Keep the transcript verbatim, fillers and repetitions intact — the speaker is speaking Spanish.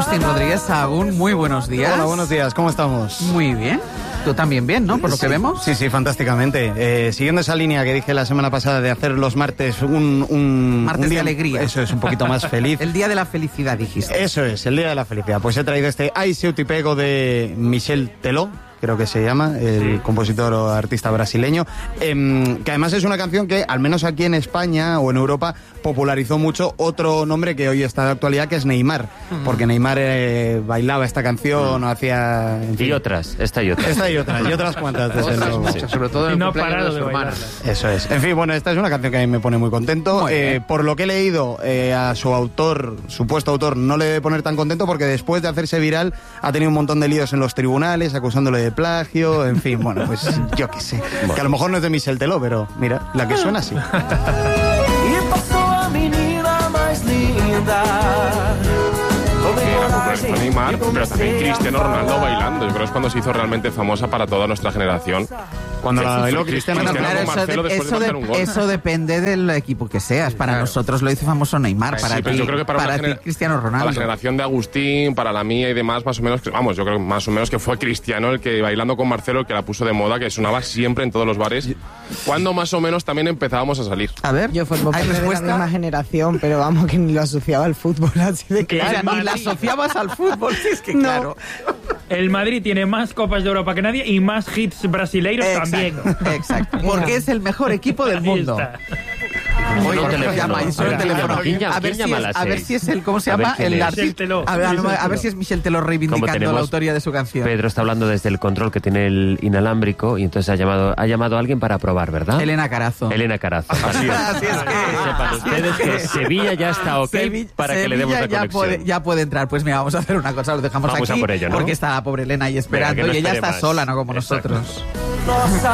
Agustín Rodríguez Sahagún, muy buenos días. Hola, buenos días, ¿cómo estamos? Muy bien. Tú también bien, ¿no? Por lo sí, que vemos. Sí, sí, fantásticamente. Eh, siguiendo esa línea que dije la semana pasada de hacer los martes un... un martes un día, de alegría. Eso es, un poquito más feliz. El día de la felicidad, dijiste. Eso es, el día de la felicidad. Pues he traído este Ai Seu Te Pego de Michel Teló, creo que se llama, el sí. compositor o artista brasileño, eh, que además es una canción que, al menos aquí en España o en Europa, popularizó mucho otro nombre que hoy está de actualidad, que es Neymar, uh-huh. porque Neymar eh, bailaba esta canción o hacía... En fin. Y otras, esta y otras. Esta y otras, y otras cuantas, desde luego. Sí. Sobre todo en el no cumpleaños de su hermana. Eso es. En fin, bueno, esta es una canción que a mí me pone muy contento. Muy eh, por lo que he leído, eh, a su autor, supuesto autor, no le debe poner tan contento porque después de hacerse viral ha tenido un montón de líos en los tribunales, acusándole de plagio, en fin, bueno, pues yo qué sé. Bueno. Que a lo mejor no es de Michel Teló, pero mira, la que suena así. Fue Neymar, pero también Cristiano Ronaldo bailando. Yo creo que es cuando se hizo realmente famosa para toda nuestra generación. Cuando la bailó Cristiano, Cristiano, Bueno, claro, eso, de, eso, de, eso depende del equipo que seas. Para claro. nosotros lo hizo famoso Neymar, para sí, ti, yo creo que para, para genera- ti Cristiano Ronaldo. Para la generación de Agustín, para la mía y demás, más o menos, vamos, yo creo más o menos que fue Cristiano el que bailando con Marcelo, el que la puso de moda, que sonaba siempre en todos los bares, cuando más o menos también empezábamos a salir. A ver, yo formo parte de la misma generación, pero vamos, que ni lo asociaba al fútbol, así de que claro. Ni la asociabas al fútbol, sí, es que no. Claro. El Madrid tiene más Copas de Europa que nadie y más hits brasileiros exacto, también. Exacto, porque es el mejor equipo del mundo. Oye, llama, el teléfono. ¿Quién llama, a, ver ¿quién si llama es, a ver si es el, ¿cómo se a llama? El artista. A ver, a, a ver si es Michel Teló reivindicando tenemos, la autoría de su canción. Pedro está hablando desde el control que tiene el inalámbrico y entonces ha llamado, ha llamado a alguien para probar, ¿verdad? Elena Carazo. Elena Carazo. Así es. Así es que... Sepan ustedes que Sevilla ya está ok Sevilla, para Sevilla que le demos la ya conexión. puede, ya puede entrar. Pues mira, vamos a hacer una cosa, lo dejamos vamos aquí. A por ello, ¿no? Porque está la pobre Elena ahí esperando. Venga, no y ella está más. sola, no como Exacto. nosotros.